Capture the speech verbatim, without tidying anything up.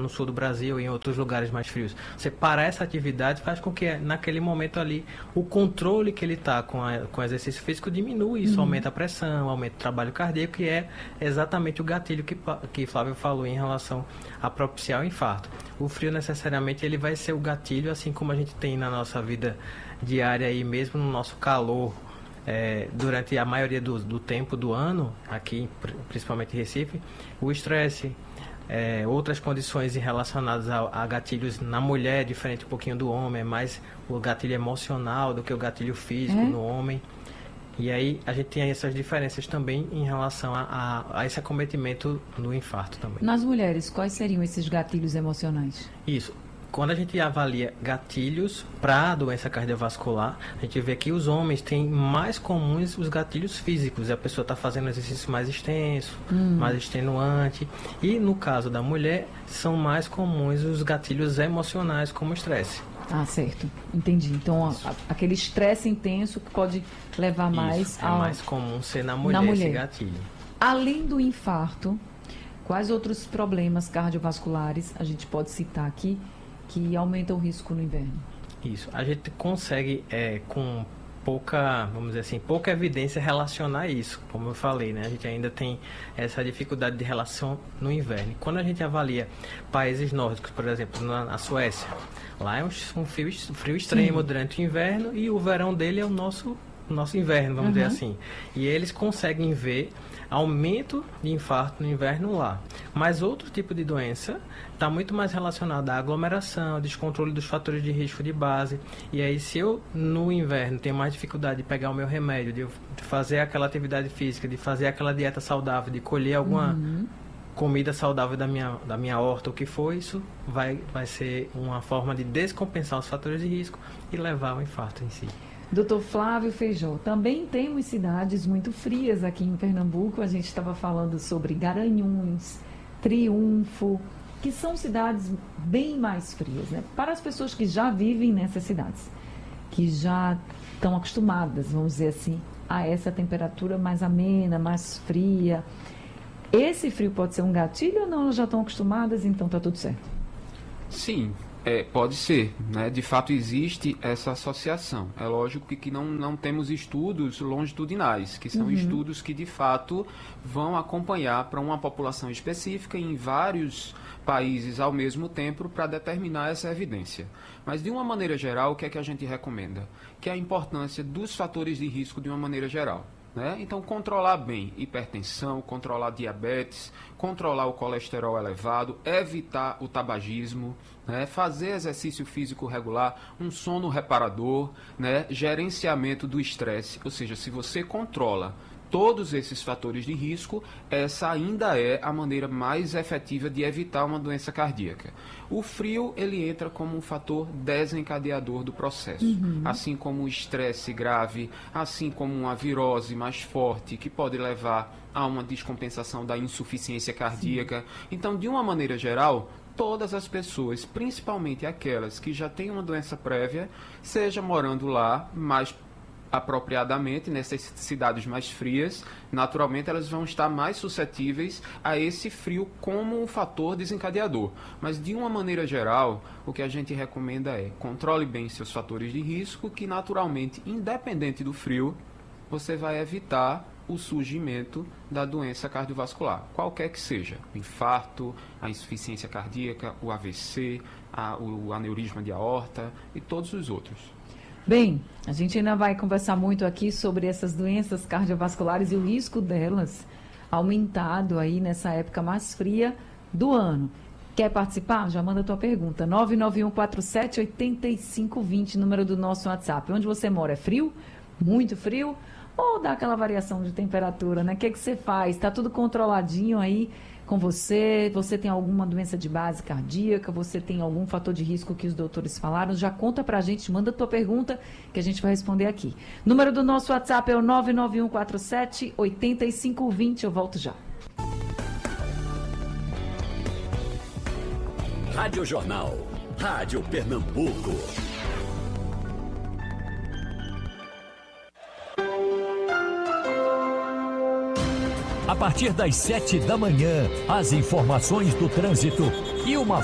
no sul do Brasil, em outros lugares mais frios. Você parar essa atividade faz com que naquele momento ali o controle que ele está com, a, com o exercício físico diminui, isso uhum. aumenta a pressão, aumenta o trabalho cardíaco, que é exatamente o gatilho que, que Flávio falou em relação a propiciar o infarto. O frio necessariamente ele vai ser o gatilho, assim como a gente tem na nossa vida diária e mesmo no nosso calor. É, durante a maioria do, do tempo do ano, aqui principalmente em Recife, o estresse, é, outras condições relacionadas a, a gatilhos na mulher, diferente um pouquinho do homem, é mais o gatilho emocional do que o gatilho físico é. no homem. E aí a gente tem essas diferenças também em relação a, a, a esse acometimento no infarto também. Nas mulheres, quais seriam esses gatilhos emocionais? Isso. Quando a gente avalia gatilhos para a doença cardiovascular, a gente vê que os homens têm mais comuns os gatilhos físicos. A pessoa está fazendo exercício mais extenso, hum. mais extenuante. E no caso da mulher, são mais comuns os gatilhos emocionais, como o estresse. Ah, certo. Entendi. Então, a, a, aquele estresse intenso que pode levar Isso, mais é ao... mais comum ser na mulher, na mulher esse gatilho. Além do infarto, quais outros problemas cardiovasculares a gente pode citar aqui que aumentam o risco no inverno? Isso. A gente consegue, é, com pouca, vamos dizer assim, pouca evidência relacionar isso. Como eu falei, né? A gente ainda tem essa dificuldade de relação no inverno. Quando a gente avalia países nórdicos, por exemplo, na, na Suécia, lá é um, um frio, frio extremo Sim. durante o inverno e o verão dele é o nosso, nosso inverno, vamos uhum. dizer assim. E eles conseguem ver aumento de infarto no inverno lá. Mas outro tipo de doença está muito mais relacionado à aglomeração, descontrole dos fatores de risco de base. E aí, se eu no inverno tenho mais dificuldade de pegar o meu remédio, de fazer aquela atividade física, de fazer aquela dieta saudável, de colher alguma uhum. comida saudável da minha, da minha horta, o que for, isso vai, vai ser uma forma de descompensar os fatores de risco e levar ao infarto em si. doutor Flávio Feijó, também temos cidades muito frias aqui em Pernambuco. A gente estava falando sobre Garanhuns, Triunfo, que são cidades bem mais frias, né? Para as pessoas que já vivem nessas cidades, que já estão acostumadas, vamos dizer assim, a essa temperatura mais amena, mais fria, esse frio pode ser um gatilho ou não? Elas já estão acostumadas, então está tudo certo? Sim. É, pode ser, né? De fato existe essa associação. É lógico que, que não, não temos estudos longitudinais, que são uhum. estudos que de fato vão acompanhar para uma população específica em vários países ao mesmo tempo para determinar essa evidência. Mas de uma maneira geral, o que é que a gente recomenda? Que é a importância dos fatores de risco de uma maneira geral. Né? Então, controlar bem hipertensão, controlar diabetes, controlar o colesterol elevado, evitar o tabagismo, né? Fazer exercício físico regular, um sono reparador, né? Gerenciamento do estresse. Ou seja, se você controla todos esses fatores de risco, essa ainda é a maneira mais efetiva de evitar uma doença cardíaca. O frio, ele entra como um fator desencadeador do processo, uhum. assim como o estresse grave, assim como uma virose mais forte, que pode levar a uma descompensação da insuficiência cardíaca. Sim. Então, de uma maneira geral, todas as pessoas, principalmente aquelas que já têm uma doença prévia, seja morando lá, mais apropriadamente nessas cidades mais frias, naturalmente elas vão estar mais suscetíveis a esse frio como um fator desencadeador. Mas de uma maneira geral, o que a gente recomenda é controle bem seus fatores de risco, que naturalmente, independente do frio, você vai evitar o surgimento da doença cardiovascular, qualquer que seja, o infarto, a insuficiência cardíaca, o A V C, a, o aneurisma de aorta e todos os outros. Bem, a gente ainda vai conversar muito aqui sobre essas doenças cardiovasculares e o risco delas aumentado aí nessa época mais fria do ano. Quer participar? Já manda a tua pergunta. nove nove um quatro sete oito cinco dois zero, número do nosso WhatsApp. Onde você mora é frio? Muito frio? Ou dá aquela variação de temperatura, né? O que, que você faz? Está tudo controladinho aí com você? Você tem alguma doença de base cardíaca? Você tem algum fator de risco que os doutores falaram? Já conta pra gente, manda a tua pergunta que a gente vai responder aqui. Número do nosso WhatsApp é o nove nove um quatro sete oito cinco dois zero. Eu volto já. Rádio Jornal, Rádio Pernambuco. A partir das sete da manhã, as informações do trânsito e uma